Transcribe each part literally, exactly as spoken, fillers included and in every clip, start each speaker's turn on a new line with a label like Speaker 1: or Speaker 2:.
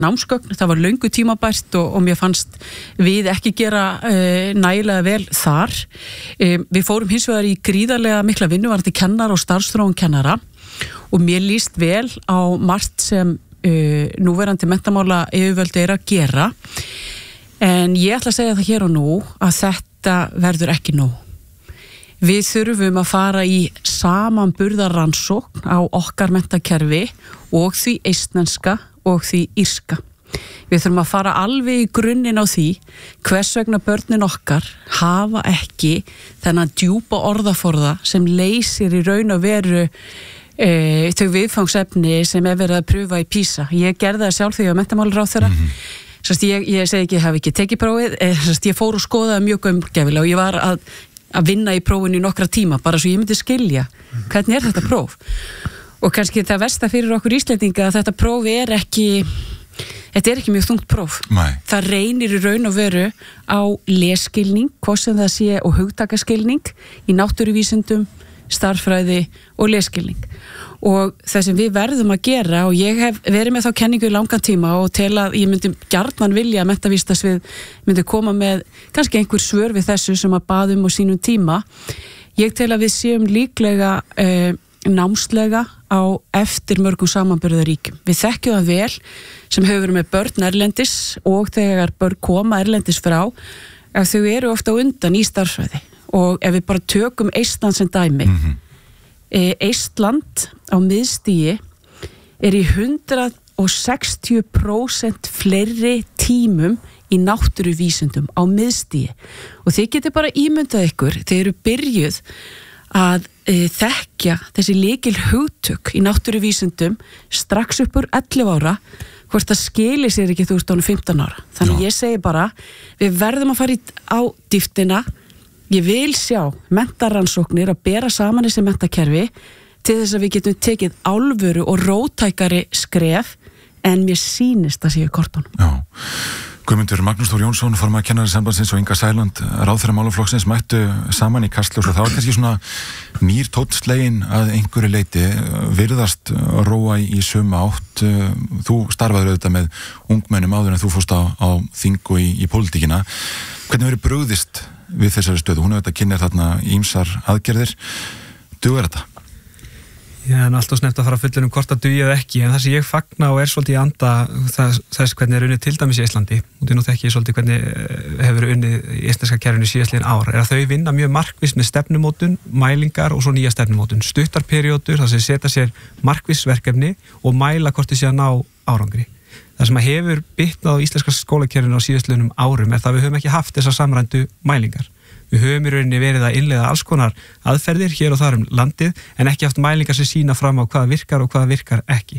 Speaker 1: námsgögn, það var löngu tímabært og, og mér fannst við ekki gera uh, nægilega vel þar. Um, við fórum hins vegar í gríðarlega mikla vinnu varðandi kennara og starfsþróun kennara og mér líst vel á margt sem uh, núverandi menntamála yfirvöld er að gera en ég ætla að segja það hér og nú að þetta verður ekki nóg. Við þurfum að fara í samanburðarrannsókn á okkar menntakerfi og því eistneska og því írska. Við þurfum að fara alveg í grunninn á því hvers vegna börnin okkar hafa ekki þennan djúpa orðaforða sem leysir í raun og veru e, þau viðfangsefni sem er verið að pröfa í PISA. Ég gerði það sjálf þegar ég var menntamálaráðherra. Mm-hmm. Sest, ég, ég segi ekki, ég hef ekki tekið prófið, sest, ég fór og skoðaði mjög gaumgæfilega og ég var að, að vinna í prófinu í nokkra tíma bara svo ég myndi skilja hvernig er þetta próf. Og kannski það versta fyrir okkur Íslendinga að þetta próf er ekki, þetta er ekki mjög þungt próf.
Speaker 2: Nei. Það
Speaker 1: reynir í raun og veru á lesskilning, hvað sem það sé og hugtakaskilning í náttúruvísindum, starffræði og lesskilning. Og það sem við verðum að gera og ég hef verið með þá kenningu í langan tíma og tel að ég myndi gjarnan vilja að menntavísindasvið myndi koma með kannski einhver svör við þessu sem að baðum og sínum tíma. Ég tel að við séum líklega eh, námslega á eftir mörgum samanburðaríkjum. Við þekkjum það vel sem hefur verið með börn erlendis og þegar börn koma erlendis frá að þau eru ofta undan í starffræði og ef við bara tökum Eistland sem dæmi mm-hmm. Eistland á miðstigi er í hundrað og sextíu prósent fleiri tímum í náttúruvísindum á miðstigi og þið getur bara ímyndað ykkur þeir eru byrjuð að e, þekkja þessi lykil hugtök í náttúruvísindum strax upp úr ellefu ára hvort það skilir sér ekki þú veist ára fimmtán ára. Þannig Já. Ég segi bara við verðum að fara í, á dýptina. Ég vil sjá menntarannsóknir að bera saman þessi menntakerfi til þess að við getum tekið alvöru og róttækari skref en mér sýnist að séu kortunum.
Speaker 2: Já. Guðmundur Magnús Þór Jónsson, formaður Kennarasambandsins og Inga Sæland, ráðherra málaflokksins mættu saman í Kastljós og það var kannski svona nýr tónnslegin að einhverju leiti virðast róa í sömu átt. Þú starfaður auðvitað með ungmennum áður en þú fórst á, á þing og í, í pólitíkina. Hvernig verið brugðist við þessari stöðu? Hún auðvitað kynir þarna ýmsar aðgerðir. Dugar þetta?
Speaker 3: Já, en alltaf sneft að fara að fullur um hvort að dugi eða ekki, en það sem ég fagna og er svolítið í anda þess, þess hvernig er unnið til dæmis í Íslandi, og því nú þekki ég svolítið hvernig hefur unnið í íslenska kerfinu síðastliðin ár, er að þau vinna mjög markviss með stefnumótun, mælingar og svo nýja stefnumótun, stuttar periódur, þar sem setja sér markviss verkefni og mæla hvort þið sé að ná árangri. Það sem að hefur bitnað á íslenska skólakerfinu á síðastliðnum árum er það við höfum ekki haft þessar samrændu mælingar. Við höfum í rauninni verið að innleiða alls konar aðferðir hér og þar um landið en ekki haft mælingar sem sína fram á hvaða virkar og hvaða virkar ekki.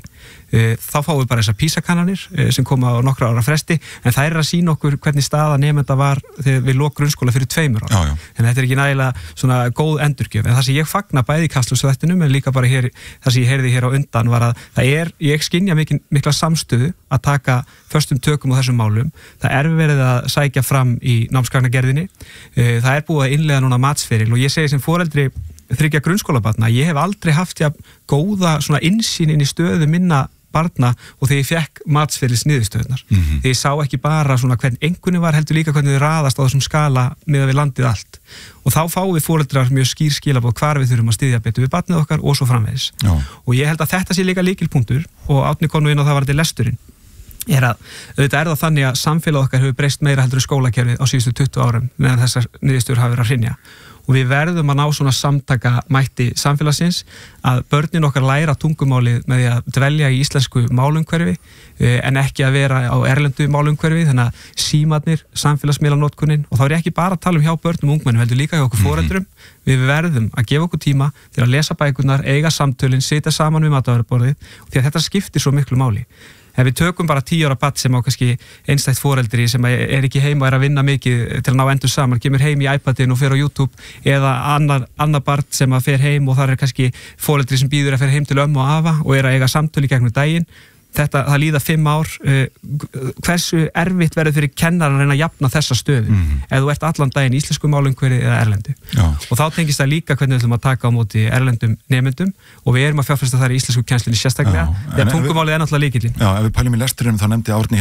Speaker 3: Þá fáum við bara þessar PISA-kannanir sem koma á nokkra ára fresti en það er að sína okkur hvernig staða nemenda var þegar við lok grunnskóla fyrir tveimur ára.
Speaker 2: Já, já.
Speaker 3: En þetta er ekki nægilega svona góð endurgjöf. En það sem ég fagna bæði í Kastljósþættinum en líka bara hér, það sem ég heyrði hér á undan var að það er, ég skynja mikil, mikla samstöðu að taka föstum tökum á þessum málum. Það er verið að sækja fram í námsgagnagerðinni. Það er búið að innleiða núna matsferil og ég segi sem foreldri þriggja grunnskólabarna, ég hef aldrei haft ja, góða svona innsýn inn í stöðu minna barna og þegar ég fekk matsferils niðurstöðunar. Mm-hmm. Þegar ég sá ekki bara svona hvernig einhvernig var heldur líka hvernig þau raðast á þessum skala miðað við landið allt. Og þá fáum við foreldrar mjög skýr skilaboð hvar við þurfum að styðja betur við barnið okkar og svo framvegis. Já. Og ég held að þetta sé líka lykilpunktur og Árni kom nú inn á það varðandi lesturinn. Er að, auðvitað er það þannig að samfélag okkar hefur breyst meira heldur í skólakerfið á síðustu tuttugu árum meðan þessar niðurstöður hafa verið að hrynja og við verðum að ná svona samtaka mætti samfélagsins að börnin okkar læra tungumálið með því að dvelja í íslensku málumhverfi en ekki að vera á erlendu málumhverfi þannig að símarnir, samfélagsmiðlanotkunin og þá er ég ekki bara að tala um hjá börnum og ungmennum heldur líka hjá okkur foreldrum. Við verðum að gefa okkur tíma til að lesa bækurnar, eiga samtölin, sitja saman við matvælaborðið og því að þetta skiptir svo miklu máli. Ef við tökum bara tíu ára barn sem á kannski einstætt foreldri sem er ekki heima og er að vinna mikið til að ná endur saman, kemur heim í iPadin og fer á YouTube eða annar, annar barn sem að fer heim og þar er kannski foreldri sem býður að fer heim til ömmu og afa og er að eiga samtöl í gegnum daginn, þetta, það líða fimm ár uh, hversu erfitt verður fyrir kennarar að reyna að jafna þessa stöðu mm. ef þú ert allan daginn í íslensku málumhverfi eða erlendu Já. Og þá tengist það líka hvernig við ætlum að taka á móti erlendum nemendum og við erum að fjárfesta þar í íslensku kennslunni sérstaklega, þegar tungumálið er náttúrulega lykillinn.
Speaker 2: Já, ef við pælum í lesturinn þá nefndi Árni